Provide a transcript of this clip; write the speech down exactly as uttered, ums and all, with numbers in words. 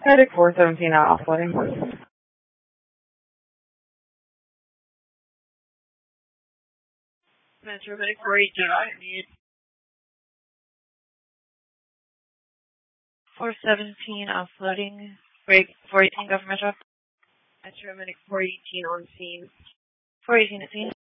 Medic four seventeen out offloading. Metro Medic four eighteen on need. four seventeen offloading. Break four eighteen, go for Metro. Metro Medic four eighteen on scene. four eighteen at scene.